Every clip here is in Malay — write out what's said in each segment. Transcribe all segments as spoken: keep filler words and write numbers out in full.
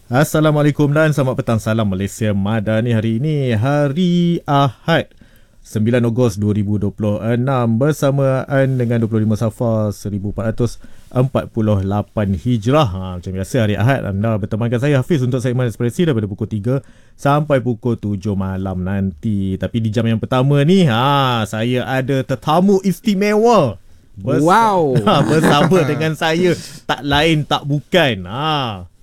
Assalamualaikum dan selamat petang. Salam Malaysia Madani. Hari ini hari Ahad, sembilan Ogos dua ribu dua puluh enam, bersamaan dengan dua puluh lima Safar seribu empat ratus empat puluh lapan Hijrah. Ha, macam biasa hari Ahad anda bertemankan saya Hafiz untuk segmen Ekspresi daripada pukul tiga sampai pukul tujuh malam nanti. Tapi di jam yang pertama ni, ha, saya ada tetamu istimewa. Bers- wow. Ha, bersama dengan saya, tak lain tak bukan. Ha.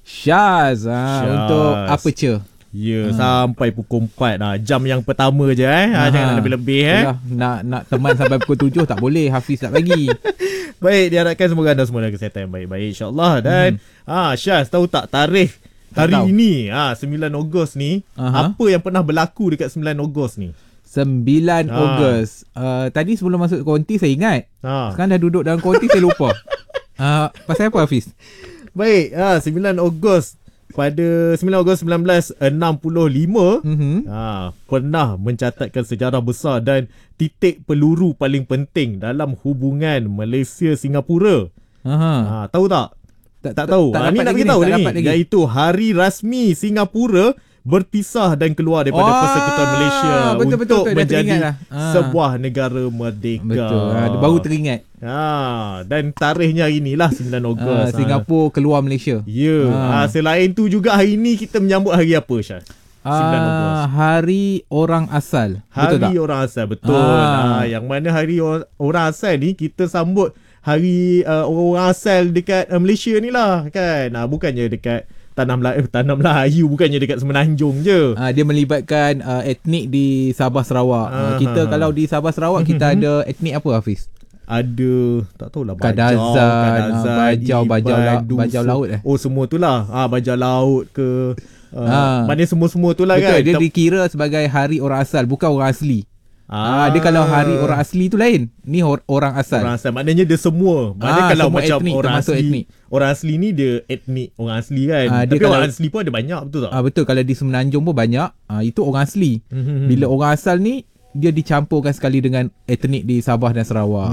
Syaz, ha, Syaz. untuk Aperture. Ya, ha. Sampai pukul empat lah. Jam yang pertama je eh. Ha, jangan nak lebih-lebih eh. Yalah, nak nak teman sampai pukul tujuh tak boleh. Hafiz tak bagi. Baik, diharapkan semoga anda semua dalam kesihatan yang baik-baik insya-Allah. Dan hmm. ha, Syaz, tahu tak tarikh hari tahu. ini, ha, sembilan Ogos ni, uh-huh. apa yang pernah berlaku dekat sembilan Ogos ni? sembilan ha. Ogos. Uh, tadi sebelum masuk konti saya ingat. Ha. Sekarang dah duduk dalam konti saya lupa. Uh, pasal apa Hafiz? Baik, ha, sembilan Ogos pada sembilan Ogos seribu sembilan ratus enam puluh lima, mm-hmm. ha, pernah mencatatkan sejarah besar dan titik peluru paling penting dalam hubungan Malaysia-Singapura. Ha, tahu tak? Tak, tak tahu. Ha, ni nak kita tahu ni, iaitu hari rasmi Singapura berpisah dan keluar daripada oh, Persekutuan Malaysia betul, untuk betul, betul, menjadi sebuah negara merdeka. Betul. Ha, baru teringat. Ha, dan tarikhnya hari inilah sembilan Ogos. Ha, Singapura ha. keluar Malaysia. Ya. Ha. Ha, selain tu juga hari ini kita menyambut hari apa, Syah? sembilan Ogos. Ha, hari orang asal. Hari betul tak? orang asal, betul. Ha. Ha, yang mana hari orang asal ni kita sambut hari uh, orang asal dekat uh, Malaysia ni lah kan. Ha, bukannya dekat Tanah Melayu, Tanah Melayu bukannya dekat Semenanjung je. Ha, dia melibatkan uh, etnik di Sabah Sarawak. Uh, kita kalau di Sabah Sarawak kita ada etnik apa Hafiz? Ada, tak tahulah, Bajau, Kadazan, Kadazan Bajau, Bajau, la, Bajau Laut eh. Oh, semua tu lah. Ah, Bajau Laut ke uh, ha. mana semua-semua tu lah. Betul, kan. Dia dikira sebagai hari orang asal, bukan orang asli. Ah, ha, dia kalau hari orang asli tu lain. Ni or, orang asal. Orang asal maknanya dia semua. Maknanya ha, kalau macam etnik, orang asli. Etnik. Orang asli ni dia etnik orang asli kan. Ha, tapi kalau, orang asli pun ada banyak, betul tak? Ah, betul, kalau di Semenanjung pun banyak. Ah, itu orang asli. Mm-hmm. Bila orang asal ni dia dicampurkan sekali dengan etnik di Sabah dan Sarawak.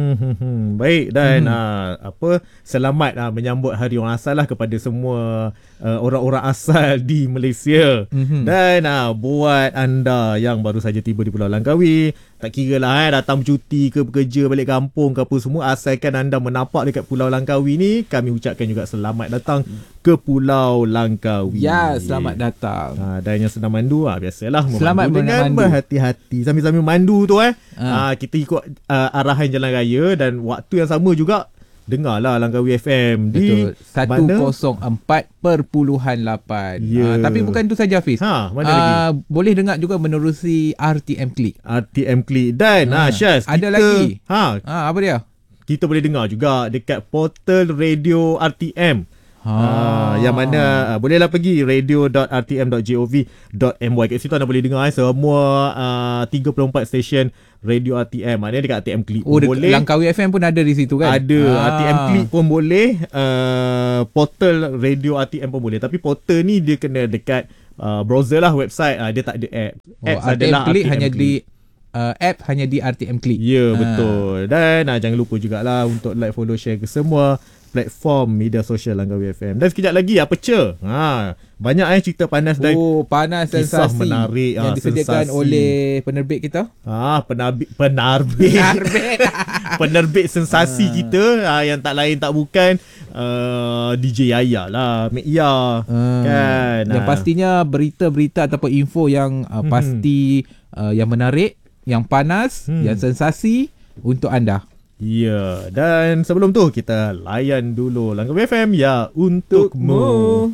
Hmm, baik, dan hmm. uh, apa selamat uh, menyambut hari orang asal lah kepada semua uh, orang-orang asal di Malaysia. Hmm. Dan uh, buat anda yang baru saja tiba di Pulau Langkawi, tak kira lah eh, datang bercuti ke bekerja balik kampung ke apa semua, asalkan anda menapak dekat Pulau Langkawi ni, kami ucapkan juga selamat datang ke Pulau Langkawi. Ya, selamat datang. Uh, dan yang sedang mandu, uh, biasalah selamat memandu dengan mandu. berhati-hati. Sambil-sambil mandu tu eh, uh. Uh, kita ikut uh, arahan jalan raya, dan waktu yang sama juga dengarlah Langkawi F M di seratus empat perpuluhan lapan. Yeah. Uh, tapi bukan itu saja Hafiz. Ha, mana uh, lagi? Boleh dengar juga menerusi R T M Click. R T M Click. Dan ha, Syaz, ada kita, lagi. Ha, ha, apa dia? Kita boleh dengar juga dekat portal radio R T M. Ha. Uh, yang mana uh, bolehlah pergi radio dot r t m dot gov dot m y. Kat situ anda boleh dengar eh, semua uh, tiga puluh empat stesen radio R T M. Maknanya dekat R T M Click oh, pun boleh. Langkawi F M pun ada di situ kan? Ada. Ah. R T M Click pun boleh. Uh, portal radio R T M pun boleh. Tapi portal ni dia kena dekat uh, browser lah, website. Uh, dia tak ada app. Oh, Apps R T M adalah Click R T M hanya Click. Di uh, app hanya di R T M Click. Ya, yeah, betul. Dan uh, jangan lupa jugalah untuk like, follow, share ke semua platform media sosial Langkawi F M. Dan sekejap lagi Aperture. Ha, banyak eh cerita panas dan oh, panas kisah sensasi menarik yang ha, disediakan sensasi oleh penerbit kita. Ah, ha, penerbit penerbit. Penerbit. penerbit sensasi ha. kita ha, yang tak lain tak bukan uh, D J Yaya lah, Mek Ya. Ha. Kan. Yang ha. pastinya berita-berita ataupun info yang uh, pasti hmm. uh, yang menarik, yang panas, hmm. yang sensasi untuk anda. Ya, dan sebelum tu kita layan dulu Langkawi F M ya untukmu.